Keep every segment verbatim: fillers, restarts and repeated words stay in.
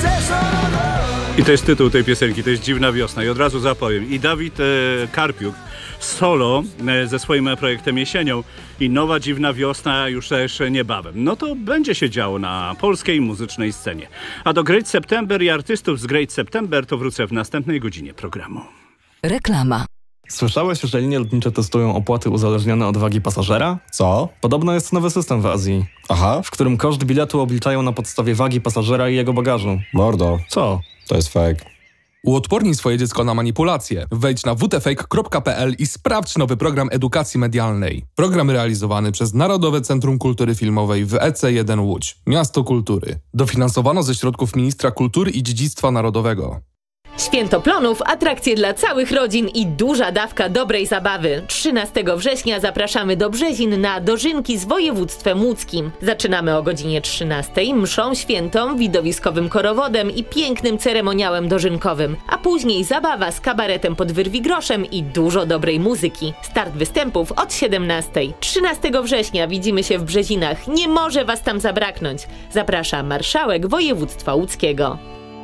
I to jest tytuł tej piosenki, to jest Dziwna Wiosna. I od razu zapowiem. I Dawid e, Karpiuk solo e, ze swoim projektem Jesienią i Nowa Dziwna Wiosna już też niebawem. No to będzie się działo na polskiej muzycznej scenie. A do Great September i artystów z Great September to wrócę w następnej godzinie programu. Reklama. Słyszałeś, że linie lotnicze testują opłaty uzależnione od wagi pasażera? Co? Podobno jest nowy system w Azji, Aha. w którym koszt biletu obliczają na podstawie wagi pasażera i jego bagażu. Mordo. Co? To jest fake. Uodpornij swoje dziecko na manipulacje. Wejdź na w t fake kropka p l i sprawdź nowy program edukacji medialnej. Program realizowany przez Narodowe Centrum Kultury Filmowej w E C jeden Łódź. Miasto Kultury. Dofinansowano ze środków Ministra Kultury i Dziedzictwa Narodowego. Święto Plonów, atrakcje dla całych rodzin i duża dawka dobrej zabawy. trzynastego września zapraszamy do Brzezin na dożynki z województwem łódzkim. Zaczynamy o godzinie trzynastej mszą świętą, widowiskowym korowodem i pięknym ceremoniałem dożynkowym. A później zabawa z kabaretem pod wyrwigroszem i dużo dobrej muzyki. Start występów od siedemnastej. trzynastego września widzimy się w Brzezinach. Nie może was tam zabraknąć. Zaprasza marszałek województwa łódzkiego.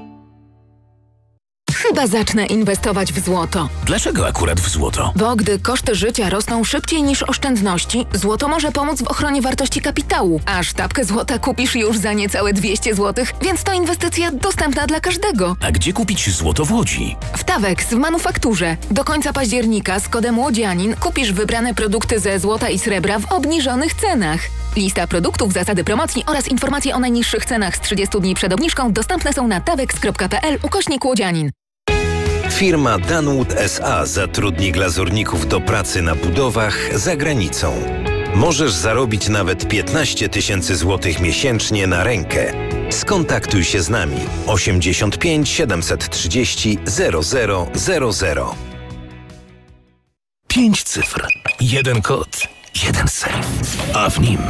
Chyba zacznę inwestować w złoto. Dlaczego akurat w złoto? Bo gdy koszty życia rosną szybciej niż oszczędności, złoto może pomóc w ochronie wartości kapitału. A sztabkę złota kupisz już za niecałe dwieście złotych, więc to inwestycja dostępna dla każdego. A gdzie kupić złoto w Łodzi? W Tawex w manufakturze. Do końca października z kodem Łodzianin kupisz wybrane produkty ze złota i srebra w obniżonych cenach. Lista produktów, zasady promocji oraz informacje o najniższych cenach z trzydziestu dni przed obniżką dostępne są na tawex kropka p l ukośnik Łodzianin. Firma Danwood S A zatrudni glazurników do pracy na budowach za granicą. Możesz zarobić nawet piętnaście tysięcy złotych miesięcznie na rękę. Skontaktuj się z nami osiemdziesiąt pięć siedemset trzydzieści zero zero zero zero. Pięć cyfr, jeden kod, jeden sejf, a w nim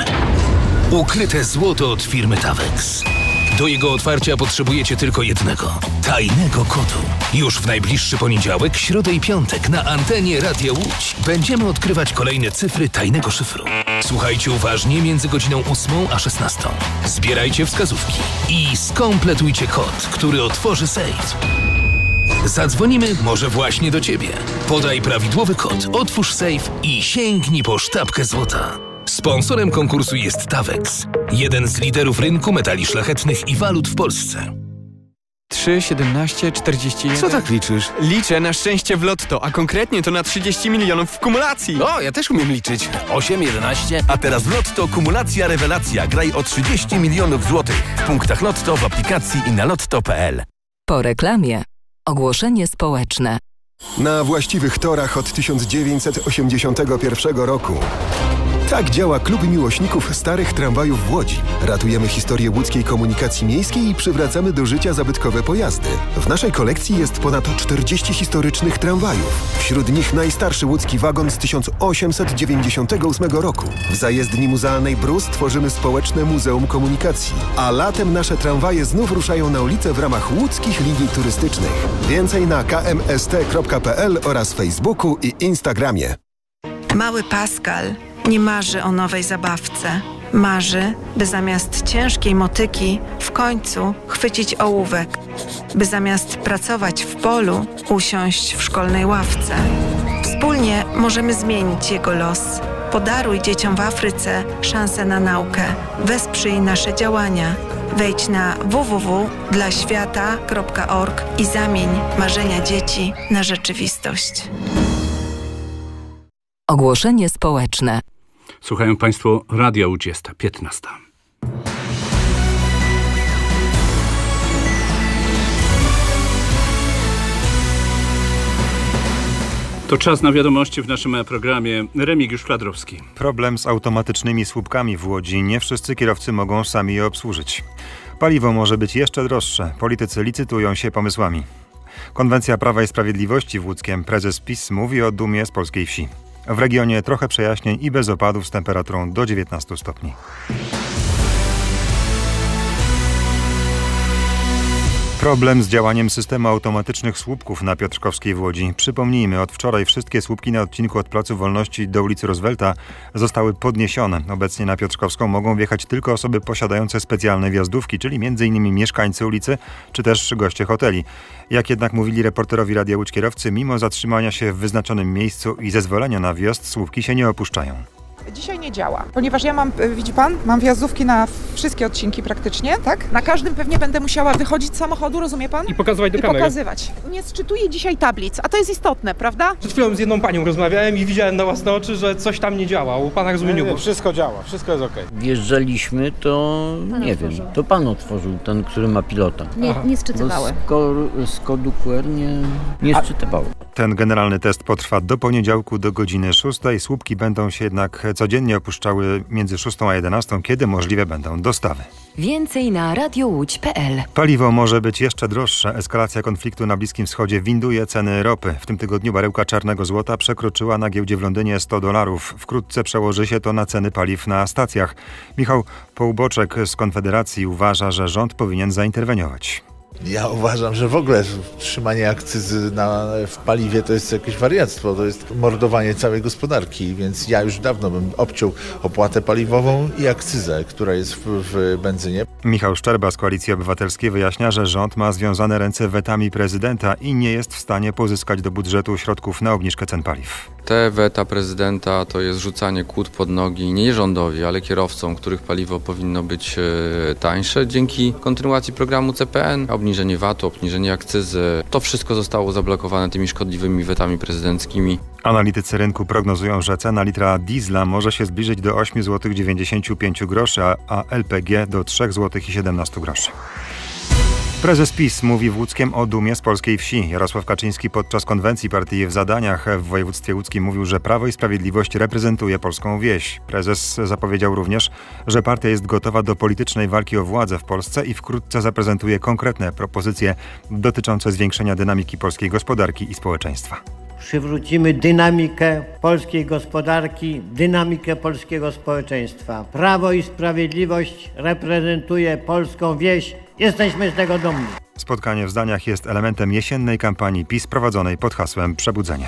ukryte złoto od firmy Tawex. Do jego otwarcia potrzebujecie tylko jednego, tajnego kodu. Już w najbliższy poniedziałek, środę i piątek na antenie Radia Łódź będziemy odkrywać kolejne cyfry tajnego szyfru. Słuchajcie uważnie między godziną ósmą a szesnastą. Zbierajcie wskazówki i skompletujcie kod, który otworzy sejf. Zadzwonimy może właśnie do Ciebie. Podaj prawidłowy kod, otwórz sejf i sięgnij po sztabkę złota. Sponsorem konkursu jest Tawex, jeden z liderów rynku metali szlachetnych i walut w Polsce. trzy, siedemnaście, czterdzieści jeden. Co tak liczysz? Liczę na szczęście w lotto, a konkretnie to na trzydzieści milionów w kumulacji. O, ja też umiem liczyć. osiem, jedenaście. A teraz w Lotto kumulacja rewelacja. Graj o trzydzieści milionów złotych. W punktach Lotto, w aplikacji i na lotto kropka p l. Po reklamie ogłoszenie społeczne. Na właściwych torach od tysiąc dziewięćset osiemdziesiątego pierwszego roku. Tak działa Klub Miłośników Starych Tramwajów w Łodzi. Ratujemy historię łódzkiej komunikacji miejskiej i przywracamy do życia zabytkowe pojazdy. W naszej kolekcji jest ponad czterdzieści historycznych tramwajów. Wśród nich najstarszy łódzki wagon z tysiąc osiemset dziewięćdziesiątego ósmego roku. W zajezdni muzealnej Brus tworzymy społeczne Muzeum Komunikacji. A latem nasze tramwaje znów ruszają na ulicę w ramach łódzkich linii turystycznych. Więcej na k m s t kropka p l oraz Facebooku i Instagramie. Mały Pascal nie marzy o nowej zabawce. Marzy, by zamiast ciężkiej motyki w końcu chwycić ołówek. By zamiast pracować w polu usiąść w szkolnej ławce. Wspólnie możemy zmienić jego los. Podaruj dzieciom w Afryce szansę na naukę. Wesprzyj nasze działania. Wejdź na w w w kropka dla świata kropka org i zamień marzenia dzieci na rzeczywistość. Ogłoszenie społeczne. Słuchają Państwo Radia Łódź, piętnasta. To czas na wiadomości w naszym programie. Remigiusz Kladrowski. Problem z automatycznymi słupkami w Łodzi. Nie wszyscy kierowcy mogą sami je obsłużyć. Paliwo może być jeszcze droższe. Politycy licytują się pomysłami. Konwencja Prawa i Sprawiedliwości w Łódzkiem. Prezes PiS mówi o dumie z polskiej wsi. W regionie trochę przejaśnień i bez opadów z temperaturą do dziewiętnastu stopni. Problem z działaniem systemu automatycznych słupków na Piotrkowskiej w Łodzi. Przypomnijmy, od wczoraj wszystkie słupki na odcinku od Placu Wolności do ulicy Roosevelta zostały podniesione. Obecnie na Piotrkowską mogą wjechać tylko osoby posiadające specjalne wjazdówki, czyli między innymi mieszkańcy ulicy, czy też goście hoteli. Jak jednak mówili reporterowi Radia Łódź kierowcy, mimo zatrzymania się w wyznaczonym miejscu i zezwolenia na wjazd, słupki się nie opuszczają. Dzisiaj nie działa, ponieważ ja mam, widzi pan, mam wjazdówki na wszystkie odcinki praktycznie, tak? Na każdym pewnie będę musiała wychodzić z samochodu, rozumie pan? I pokazywać do I kamery. pokazywać. Nie sczytuję dzisiaj tablic, a to jest istotne, prawda? Przed chwilą z jedną panią rozmawiałem i widziałem na własne oczy, że coś tam nie działa. U pana rozumie nie było. Wszystko działa, wszystko jest okej. Wjeżdżaliśmy, to pan nie otworzył. wiem, to pan otworzył, ten, który ma pilota. Nie, nie sczytywały. Z, ko- z kodu Q R nie, nie sczytywały. Ten generalny test potrwa do poniedziałku do godziny szóstej. Słupki będą się jednak codziennie opuszczały między szóstą a jedenastą, kiedy możliwe będą dostawy. Więcej na radiowódź kropka p l. Paliwo może być jeszcze droższe. Eskalacja konfliktu na Bliskim Wschodzie winduje ceny ropy. W tym tygodniu baryłka czarnego złota przekroczyła na giełdzie w Londynie sto dolarów. Wkrótce przełoży się to na ceny paliw na stacjach. Michał Połboczek z Konfederacji uważa, że rząd powinien zainterweniować. Ja uważam, że w ogóle trzymanie akcyzy na, w paliwie to jest jakieś wariactwo, to jest mordowanie całej gospodarki, więc ja już dawno bym obciął opłatę paliwową i akcyzę, która jest w, w benzynie. Michał Szczerba z Koalicji Obywatelskiej wyjaśnia, że rząd ma związane ręce wetami prezydenta i nie jest w stanie pozyskać do budżetu środków na obniżkę cen paliw. Te weta prezydenta to jest rzucanie kłód pod nogi nie rządowi, ale kierowcom, których paliwo powinno być e, tańsze. Dzięki kontynuacji programu C P N, obniżenie vatu, obniżenie akcyzy, to wszystko zostało zablokowane tymi szkodliwymi wetami prezydenckimi. Analitycy rynku prognozują, że cena litra diesla może się zbliżyć do osiem złotych dziewięćdziesiąt pięć groszy, a L P G do trzy złote siedemnaście groszy. Prezes PiS mówi w Łódzkiem o dumie z polskiej wsi. Jarosław Kaczyński podczas konwencji partii w Zadaniach w województwie łódzkim mówił, że Prawo i Sprawiedliwość reprezentuje polską wieś. Prezes zapowiedział również, że partia jest gotowa do politycznej walki o władzę w Polsce i wkrótce zaprezentuje konkretne propozycje dotyczące zwiększenia dynamiki polskiej gospodarki i społeczeństwa. Przywrócimy dynamikę polskiej gospodarki, dynamikę polskiego społeczeństwa. Prawo i Sprawiedliwość reprezentuje polską wieś. Jesteśmy z tego dumni. Spotkanie w Zdaniach jest elementem jesiennej kampanii PiS prowadzonej pod hasłem Przebudzenie.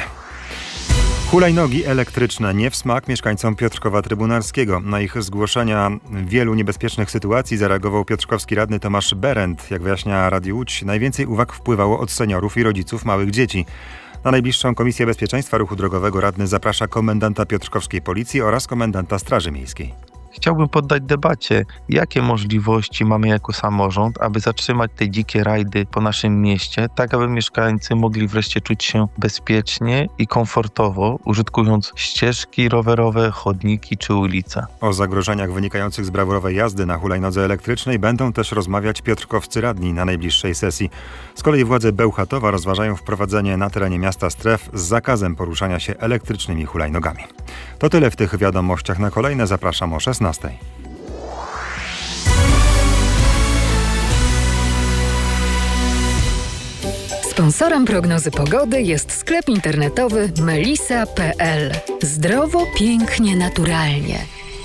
Hulajnogi elektryczne nie w smak mieszkańcom Piotrkowa Trybunalskiego. Na ich zgłoszenia wielu niebezpiecznych sytuacji zareagował piotrkowski radny Tomasz Berend. Jak wyjaśnia Radio Łódź, najwięcej uwag wpływało od seniorów i rodziców małych dzieci. Na najbliższą Komisję Bezpieczeństwa Ruchu Drogowego radny zaprasza komendanta piotrkowskiej Policji oraz komendanta Straży Miejskiej. Chciałbym poddać debacie, jakie możliwości mamy jako samorząd, aby zatrzymać te dzikie rajdy po naszym mieście, tak aby mieszkańcy mogli wreszcie czuć się bezpiecznie i komfortowo, użytkując ścieżki rowerowe, chodniki czy ulice. O zagrożeniach wynikających z brawurowej jazdy na hulajnodze elektrycznej będą też rozmawiać piotrkowscy radni na najbliższej sesji. Z kolei władze Bełchatowa rozważają wprowadzenie na terenie miasta stref z zakazem poruszania się elektrycznymi hulajnogami. To tyle w tych wiadomościach. Na kolejne zapraszam o szesnastej. Sponsorem prognozy pogody jest sklep internetowy melisa kropka p l. Zdrowo, pięknie, naturalnie.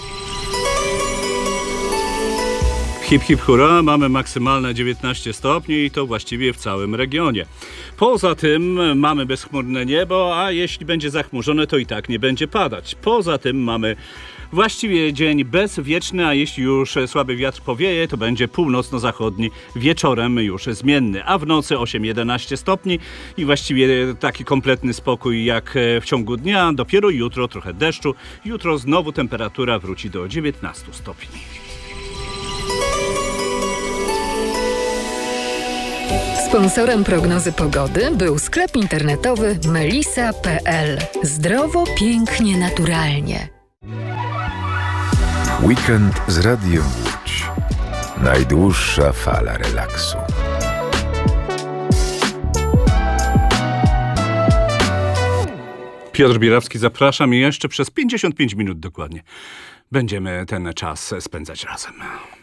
Hip, hip, hurra, mamy maksymalne dziewiętnaście stopni i to właściwie w całym regionie. Poza tym mamy bezchmurne niebo, a jeśli będzie zachmurzone, to i tak nie będzie padać. Poza tym mamy właściwie dzień bezwieczny, a jeśli już słaby wiatr powieje, to będzie północno-zachodni, wieczorem już zmienny, a w nocy osiem jedenaście stopni i właściwie taki kompletny spokój jak w ciągu dnia. Dopiero jutro trochę deszczu, jutro znowu temperatura wróci do dziewiętnaście stopni. Sponsorem prognozy pogody był sklep internetowy melisa kropka p l. Zdrowo, pięknie, naturalnie. Weekend z Radiem Łódź. Najdłuższa fala relaksu. Piotr Bierawski, zapraszam i jeszcze przez pięćdziesiąt pięć minut dokładnie będziemy ten czas spędzać razem.